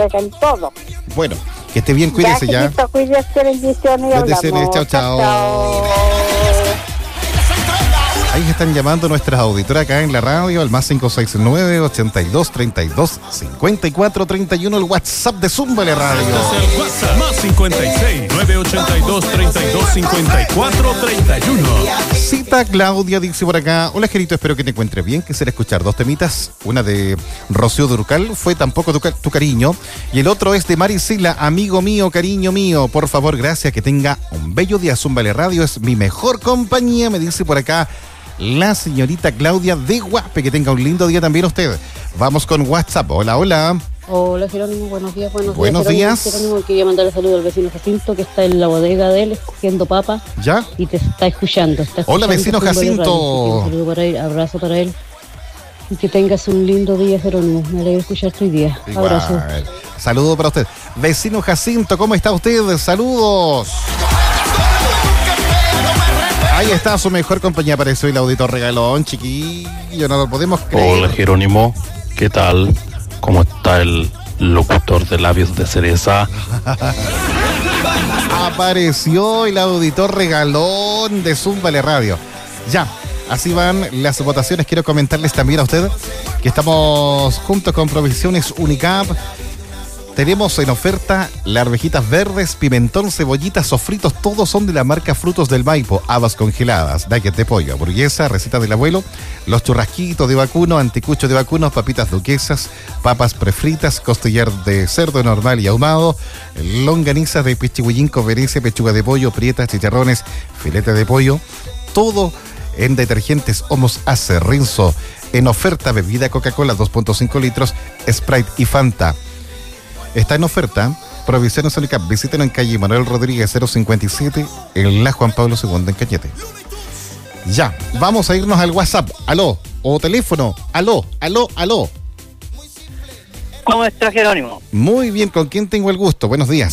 en todo. Bueno, que esté bien, cuídese ya. Cuídese, bendiciones y hablamos. Chao, chao. Ahí están llamando nuestras auditoras acá en la radio, al más 569-8232-5431, el WhatsApp de Zúmbale Radio. Este es el WhatsApp, más 56-982-32-5431. Cita Claudia dice por acá: hola, Gerito, espero que te encuentres bien. Quisiera escuchar dos temitas. Una de Rocío Durcal, fue Tampoco tu cariño. Y el otro es de Marisela, amigo mío, cariño mío. Por favor, gracias, que tenga un bello día. Zúmbale Radio es mi mejor compañía, me dice por acá la señorita Claudia de Guape. Que tenga un lindo día también usted. Vamos con WhatsApp. Hola, hola. Hola, Jerónimo, buenos días. Buenos días. Jerónimo, quería mandarle saludo al vecino Jacinto, que está en la bodega de él escogiendo papas. ¿Ya? Y te está escuchando. Hola, vecino Jacinto. Un saludo para él, abrazo para él. Y que tengas un lindo día, Jerónimo. Me alegra escuchar tu día. Igual. Abrazo. Saludo para usted. Vecino Jacinto, ¿cómo está usted? Saludos. Ahí está su mejor compañía, apareció el auditor regalón, chiquillo, no lo podemos creer. Hola, Jerónimo, ¿qué tal? ¿Cómo está el locutor de labios de cereza? Apareció el auditor regalón de Zúmbale Radio. Ya, así van las votaciones. Quiero comentarles también a usted que estamos junto con Provisiones Unicap. Tenemos en oferta las arvejitas verdes, pimentón, cebollitas, sofritos, todos son de la marca Frutos del Maipo, habas congeladas, nuggets de pollo, hamburguesa, receta del abuelo, los churrasquitos de vacuno, anticucho de vacuno, papitas duquesas, papas prefritas, costillar de cerdo normal y ahumado, longanizas de pichihuillín, coberese, pechuga de pollo, prietas, chicharrones, filete de pollo, todo en detergentes Homos Ace, Rinzo, en oferta bebida Coca-Cola 2.5 litros, Sprite y Fanta. Está en oferta Provisiones Unicap. Visítenos en calle Manuel Rodríguez 057 en la Juan Pablo II en Cañete. Ya, vamos a irnos al WhatsApp. Aló, o teléfono. Aló. ¿Cómo está, Jerónimo? Muy bien, ¿con quién tengo el gusto? Buenos días.